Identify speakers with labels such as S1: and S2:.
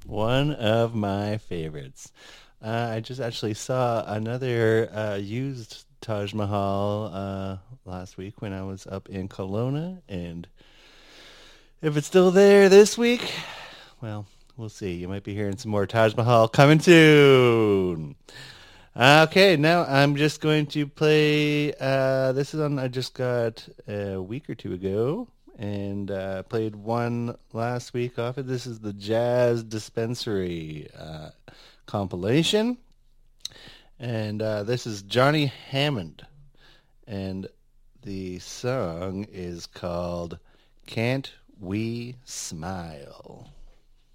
S1: One of my favorites. I just actually saw another used Taj Mahal last week when I was up in Kelowna, and if it's still there this week, well, we'll see. You might be hearing some more Taj Mahal coming soon. Okay, now I'm just going to play. This is one I just got a week or two ago, and played one last week off it. This is the Jazz Dispensary compilation, and this is Johnny Hammond, and the song is called "Can't We Smile."